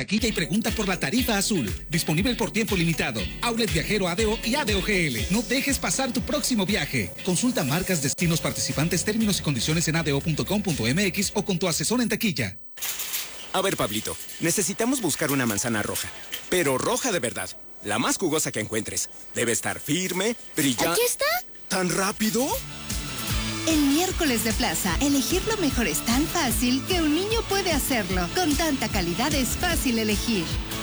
taquilla y pregunta por la tarifa azul. Disponible por tiempo limitado. Outlet Viajero ADO y ADO GL. No dejes pasar tu próximo viaje. Consulta marcas, destinos, participantes, términos y condiciones en ado.com.mx o con tu asesor en taquilla. A ver, Pablito, necesitamos buscar una manzana roja, pero roja de verdad, la más jugosa que encuentres. Debe estar firme, brillante. ¿Aquí está? ¿Tan rápido? El miércoles de plaza, elegir lo mejor es tan fácil que un niño puede hacerlo. Con tanta calidad es fácil elegir.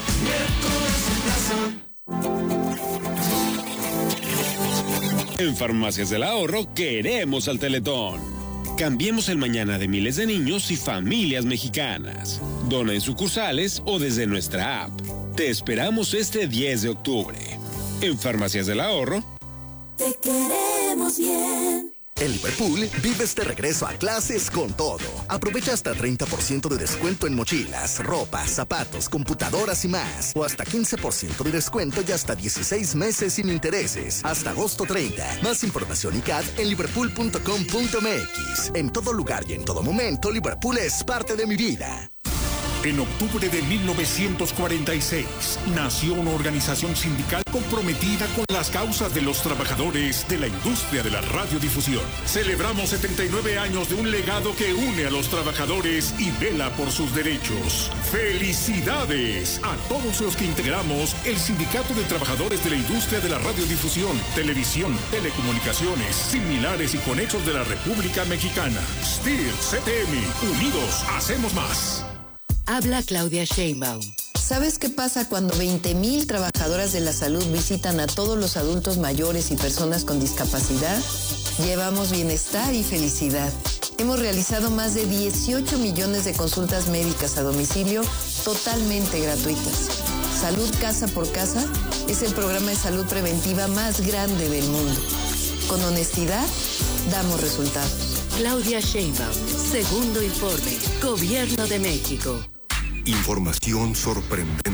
En Farmacias del Ahorro queremos al Teletón. Cambiemos el mañana de miles de niños y familias mexicanas. Dona en sucursales o desde nuestra app. Te esperamos este 10 de octubre. En Farmacias del Ahorro. Te queremos bien. En Liverpool, vives de regreso a clases con todo. Aprovecha hasta 30% de descuento en mochilas, ropa, zapatos, computadoras y más. O hasta 15% de descuento y hasta 16 meses sin intereses. Hasta agosto 30. Más información y CAD en liverpool.com.mx. En todo lugar y en todo momento, Liverpool es parte de mi vida. En octubre de 1946, nació una organización sindical comprometida con las causas de los trabajadores de la industria de la radiodifusión. Celebramos 79 años de un legado que une a los trabajadores y vela por sus derechos. ¡Felicidades a todos los que integramos el Sindicato de Trabajadores de la Industria de la Radiodifusión, Televisión, Telecomunicaciones, similares y conexos de la República Mexicana! STIR, CTM, unidos hacemos más. Habla Claudia Sheinbaum. ¿Sabes qué pasa cuando 20,000 trabajadoras de la salud visitan a todos los adultos mayores y personas con discapacidad? Llevamos bienestar y felicidad. Hemos realizado más de 18 millones de consultas médicas a domicilio totalmente gratuitas. Salud Casa por Casa es el programa de salud preventiva más grande del mundo. Con honestidad, damos resultados. Claudia Sheinbaum, segundo informe, Gobierno de México. Información sorprendente.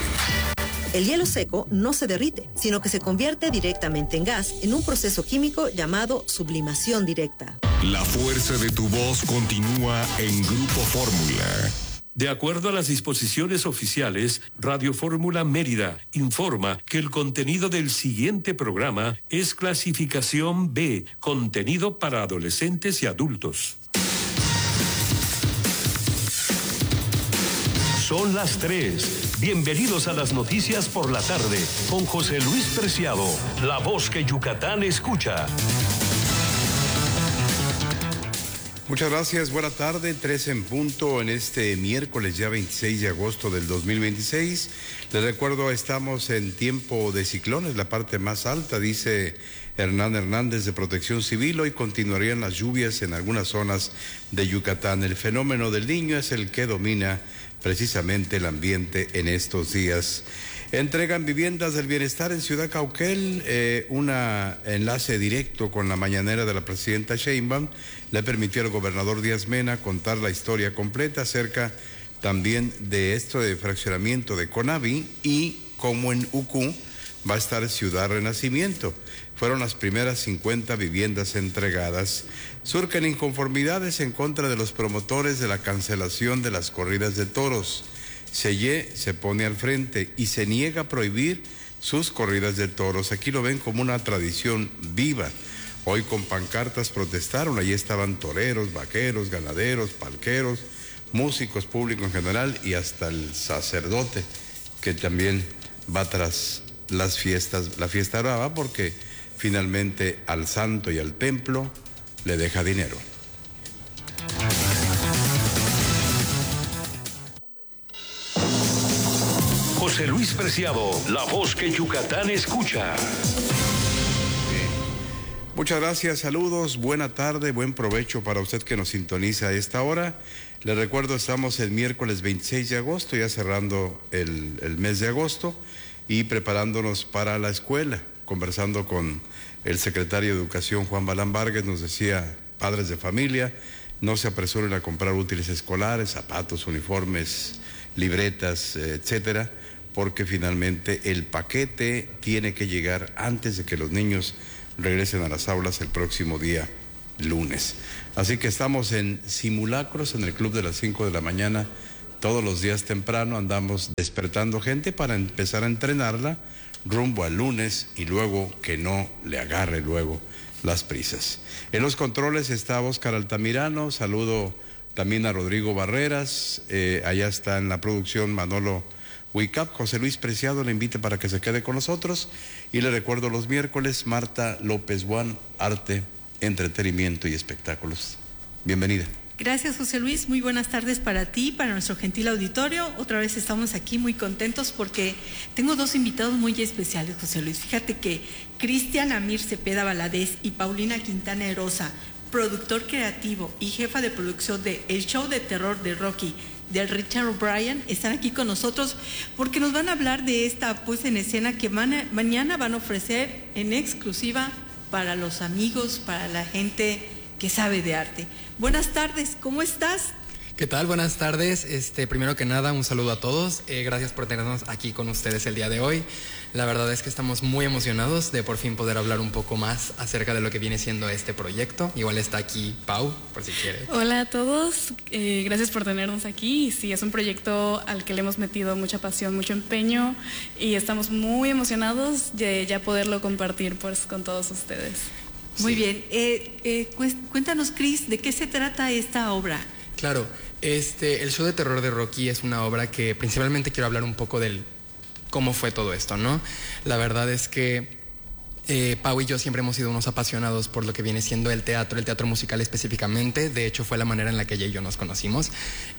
El hielo seco no se derrite, sino que se convierte directamente en gas en un proceso químico llamado sublimación directa. La fuerza de tu voz continúa en Grupo Fórmula. De acuerdo a las disposiciones oficiales, Radio Fórmula Mérida informa que el contenido del siguiente programa es clasificación B, contenido para adolescentes y adultos. Son las 3. Bienvenidos a las noticias por la tarde con José Luis Preciado, la voz que Yucatán escucha. Muchas gracias, buena tarde, 3 en punto en este miércoles ya 26 de agosto del 2026. Les recuerdo, estamos en tiempo de ciclones, la parte más alta, dice Hernán Hernández de Protección Civil. Hoy continuarían las lluvias en algunas zonas de Yucatán. El fenómeno del Niño es el que domina precisamente el ambiente en estos días. Entregan viviendas del bienestar en Ciudad Cauquel, un enlace directo con la mañanera de la presidenta Sheinbaum le permitió al gobernador Díaz Mena contar la historia completa acerca también de esto de fraccionamiento de Conavi y cómo en Ucú va a estar Ciudad Renacimiento. Fueron las primeras 50 viviendas entregadas. Surgen inconformidades en contra de los promotores de la cancelación de las corridas de toros. Selle se pone al frente y se niega a prohibir sus corridas de toros. Aquí lo ven como una tradición viva. Hoy con pancartas protestaron, allí estaban toreros, vaqueros, ganaderos, palqueros, músicos, público en general y hasta el sacerdote que también va tras las fiestas, la fiesta brava, porque finalmente al santo y al templo le deja dinero. José Luis Preciado, la voz que Yucatán escucha. Muchas gracias, saludos, buena tarde, buen provecho para usted que nos sintoniza a esta hora. Le recuerdo, estamos el miércoles 26 de agosto, ya cerrando el mes de agosto y preparándonos para la escuela. Conversando con el secretario de Educación, Juan Balán Vargas, nos decía, padres de familia, no se apresuren a comprar útiles escolares, zapatos, uniformes, libretas, etcétera, porque finalmente el paquete tiene que llegar antes de que los niños regresen a las aulas el próximo día lunes. Así que estamos en simulacros en el club de las 5 de la mañana todos los días temprano andamos despertando gente para empezar a entrenarla rumbo al lunes y luego que no le agarre luego las prisas. En los controles está Óscar Altamirano, saludo también a Rodrigo Barreras, allá está en la producción Manolo Wicap. José Luis Preciado le invita para que se quede con nosotros y le recuerdo los miércoles Marta López Juan, arte, entretenimiento y espectáculos. Bienvenida. Gracias, José Luis. Muy buenas tardes para ti, para nuestro gentil auditorio. Otra vez estamos aquí muy contentos porque tengo dos invitados muy especiales, José Luis. Fíjate que Cristian Amir Cepeda Valadez y Paulina Quintana Erosa, productor creativo y jefa de producción de El Show de Terror de Rocky, de Richard O'Brien, están aquí con nosotros porque nos van a hablar de esta puesta en escena que mañana van a ofrecer en exclusiva para los amigos, para la gente que sabe de arte. Buenas tardes, ¿cómo estás? ¿Qué tal? Buenas tardes. Primero que nada, un saludo a todos. Gracias por tenernos aquí con ustedes el día de hoy. La verdad es que estamos muy emocionados de por fin poder hablar un poco más acerca de lo que viene siendo este proyecto. Igual está aquí Pau, por si quiere. Hola a todos, gracias por tenernos aquí. Sí, es un proyecto al que le hemos metido mucha pasión, mucho empeño y estamos muy emocionados de ya poderlo compartir pues, con todos ustedes. Muy bien. Cuéntanos, Cris, ¿de qué se trata esta obra? Claro, el Show de Terror de Rocky es una obra que principalmente quiero hablar un poco del cómo fue todo esto, ¿no? La verdad es que Pau y yo siempre hemos sido unos apasionados por lo que viene siendo el teatro musical específicamente. De hecho, fue la manera en la que ella y yo nos conocimos.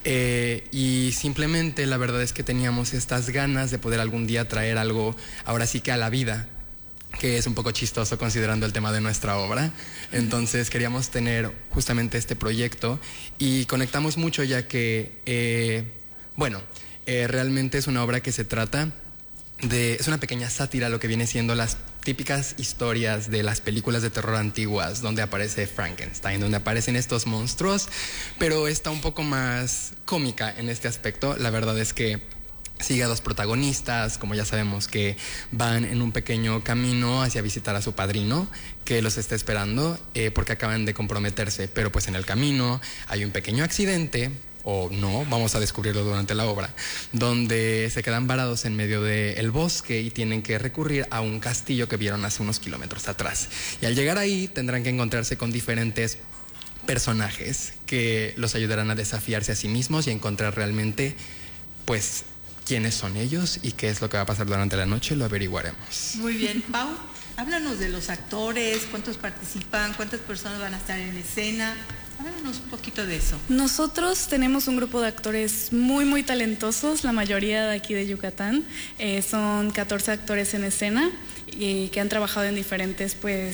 Y simplemente la verdad es que teníamos estas ganas de poder algún día traer algo, ahora sí que a la vida, que es un poco chistoso considerando el tema de nuestra obra. Entonces queríamos tener justamente este proyecto y conectamos mucho ya que, realmente es una obra que se trata es una pequeña sátira a lo que viene siendo las típicas historias de las películas de terror antiguas, donde aparece Frankenstein, donde aparecen estos monstruos, pero está un poco más cómica en este aspecto. La verdad es que sigue a dos protagonistas, como ya sabemos, que van en un pequeño camino hacia visitar a su padrino, que los está esperando porque acaban de comprometerse, pero pues en el camino hay un pequeño accidente, o no, vamos a descubrirlo durante la obra, donde se quedan varados en medio del bosque y tienen que recurrir a un castillo que vieron hace unos kilómetros atrás. Y al llegar ahí tendrán que encontrarse con diferentes personajes que los ayudarán a desafiarse a sí mismos y a encontrar realmente, pues, quiénes son ellos y qué es lo que va a pasar durante la noche, lo averiguaremos. Muy bien. Pau, háblanos de los actores, cuántos participan, cuántas personas van a estar en escena. Háblanos un poquito de eso. Nosotros tenemos un grupo de actores muy, muy talentosos, la mayoría de aquí de Yucatán. Son 14 actores en escena y que han trabajado en diferentes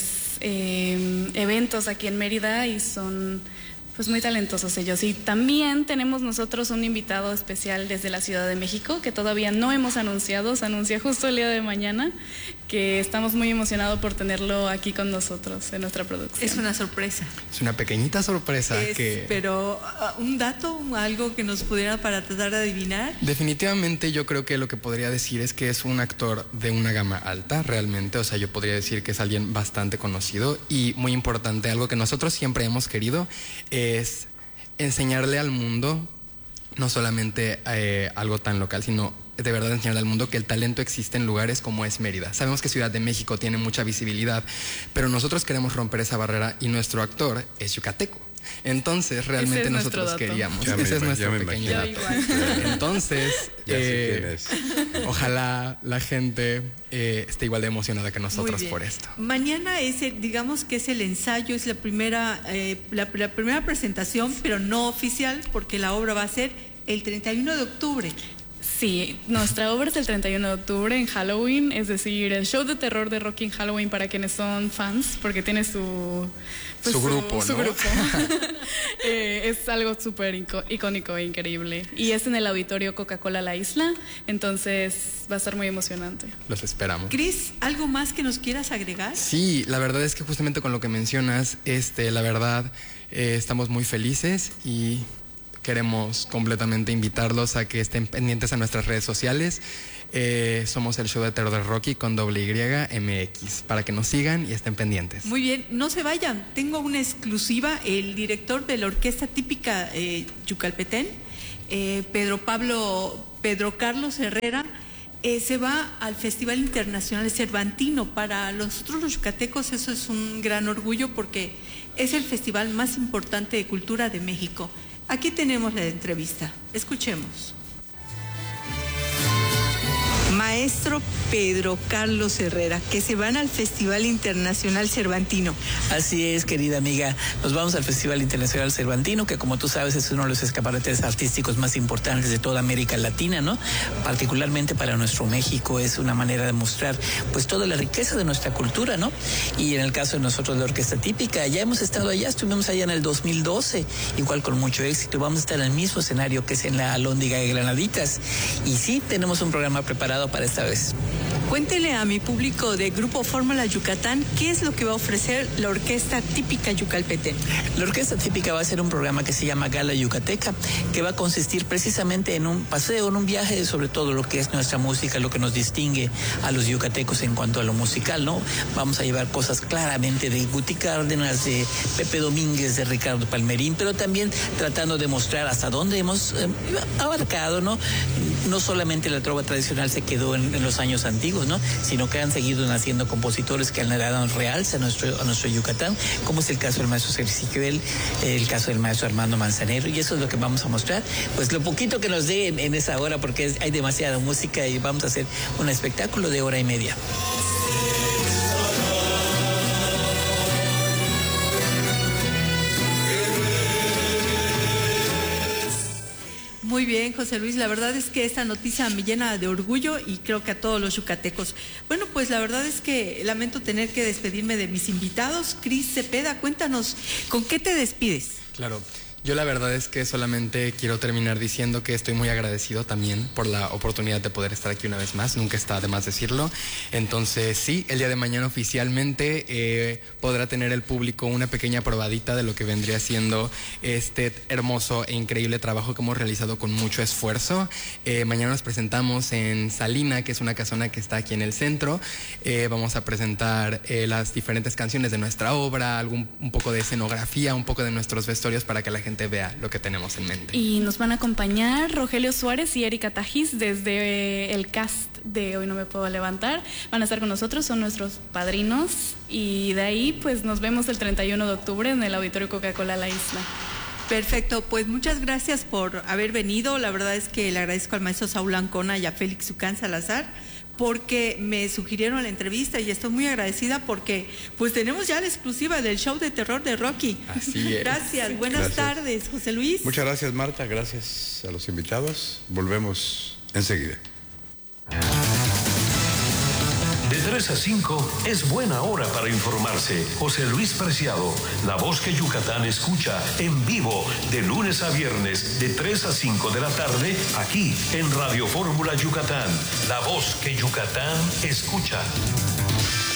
eventos aquí en Mérida y son pues muy talentosos ellos. Y también tenemos nosotros un invitado especial desde la Ciudad de México que todavía no hemos anunciado, se anuncia justo el día de mañana, que estamos muy emocionados por tenerlo aquí con nosotros en nuestra producción. Es una sorpresa. Es una pequeñita sorpresa. Pero un dato, algo que nos pudiera para tratar de adivinar. Definitivamente yo creo que lo que podría decir es que es un actor de una gama alta realmente, o sea, yo podría decir que es alguien bastante conocido y muy importante, algo que nosotros siempre hemos querido es enseñarle al mundo, no solamente algo tan local, sino de verdad enseñarle al mundo que el talento existe en lugares como es Mérida. Sabemos que Ciudad de México tiene mucha visibilidad, pero nosotros queremos romper esa barrera y nuestro actor es yucateco. Entonces, realmente nosotros queríamos. Ese es nuestro pequeño dato. Entonces, ojalá la gente esté igual de emocionada que nosotros por esto. Mañana digamos que es el ensayo, es la primera presentación, pero no oficial, porque la obra va a ser el 31 de octubre. Sí, nuestra obra es el 31 de octubre en Halloween, es decir, el show de terror de Rocky en Halloween para quienes son fans, porque tiene su grupo, ¿no? Su grupo. Es algo súper icónico e increíble. Y es en el auditorio Coca-Cola La Isla, entonces va a estar muy emocionante. Los esperamos. Cris, ¿algo más que nos quieras agregar? Sí, la verdad es que justamente con lo que mencionas, la verdad, estamos muy felices y queremos completamente invitarlos a que estén pendientes a nuestras redes sociales. Somos el Show de Terror de Rocky con YMX, para que nos sigan y estén pendientes. Muy bien, no se vayan. Tengo una exclusiva. El director de la orquesta típica yucalpetén, Pedro Carlos Herrera, se va al Festival Internacional Cervantino. Para nosotros los yucatecos eso es un gran orgullo porque es el festival más importante de cultura de México. Aquí tenemos la entrevista. Escuchemos. Maestro Pedro Carlos Herrera, que se van al Festival Internacional Cervantino. Así es, querida amiga. Nos vamos al Festival Internacional Cervantino, que como tú sabes es uno de los escaparates artísticos más importantes de toda América Latina, ¿no? Particularmente para nuestro México es una manera de mostrar pues toda la riqueza de nuestra cultura, ¿no? Y en el caso de nosotros la Orquesta Típica, ya hemos estado allá, estuvimos allá en el 2012, igual con mucho éxito. Vamos a estar en el mismo escenario que es en la Alhóndiga de Granaditas. Y sí, tenemos un programa preparado para esta vez. Cuéntele a mi público de Grupo Fórmula Yucatán qué es lo que va a ofrecer la Orquesta Típica Yucalpete. La Orquesta Típica va a ser un programa que se llama Gala Yucateca, que va a consistir precisamente en un paseo, en un viaje sobre todo lo que es nuestra música, lo que nos distingue a los yucatecos en cuanto a lo musical, ¿no? Vamos a llevar cosas claramente de Guti Cárdenas, de Pepe Domínguez, de Ricardo Palmerín, pero también tratando de mostrar hasta dónde hemos abarcado, ¿no? No solamente la trova tradicional se quedó en los años antiguos, ¿no? Sino que han seguido naciendo compositores que han dado realce a nuestro Yucatán, como es el caso del maestro Sergio Esquivel, el caso del maestro Armando Manzanero, y eso es lo que vamos a mostrar, pues lo poquito que nos dé en esa hora, porque hay demasiada música y vamos a hacer un espectáculo de hora y media. Muy bien, José Luis, la verdad es que esta noticia me llena de orgullo y creo que a todos los yucatecos. Bueno, pues la verdad es que lamento tener que despedirme de mis invitados. Cris Cepeda, cuéntanos, ¿con qué te despides? Claro. Yo la verdad es que solamente quiero terminar diciendo que estoy muy agradecido también por la oportunidad de poder estar aquí una vez más, nunca está de más decirlo. Entonces sí, el día de mañana oficialmente podrá tener el público una pequeña probadita de lo que vendría siendo este hermoso e increíble trabajo que hemos realizado con mucho esfuerzo. Mañana nos presentamos en Salina, que es una casona que está aquí en el centro. Vamos a presentar las diferentes canciones de nuestra obra, un poco de escenografía, un poco de nuestros vestuarios para que la gente vea lo que tenemos en mente. Y nos van a acompañar Rogelio Suárez y Erika Tajís desde el cast de Hoy No Me Puedo Levantar. Van a estar con nosotros, son nuestros padrinos, y de ahí pues nos vemos el 31 de octubre en el Auditorio Coca-Cola La Isla. Perfecto, pues muchas gracias por haber venido. La verdad es que le agradezco al maestro Saúl Ancona y a Félix Ucán Salazar porque me sugirieron la entrevista y estoy muy agradecida porque pues tenemos ya la exclusiva del show de terror de Rocky. Así es. Gracias, buenas tardes, José Luis. Muchas gracias, Marta, gracias a los invitados. Volvemos enseguida. De 3 a 5 es buena hora para informarse. José Luis Preciado, la voz que Yucatán escucha en vivo de lunes a viernes de 3 a 5 de la tarde aquí en Radio Fórmula Yucatán. La voz que Yucatán escucha.